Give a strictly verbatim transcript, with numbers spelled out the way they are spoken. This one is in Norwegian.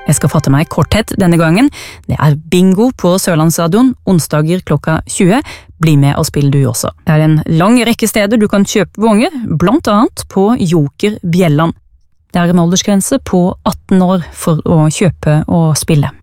Jeg skal fatte meg i korthet denne gangen. Det er bingo på Sørlandsstadion, onsdager klokka tjue. Bli med og spill du også. Det er en lang rekke steder du kan kjøpe bonger, blant annet på Joker Bjelland. Det er en aldersgrense på atten år for å kjøpe og spille.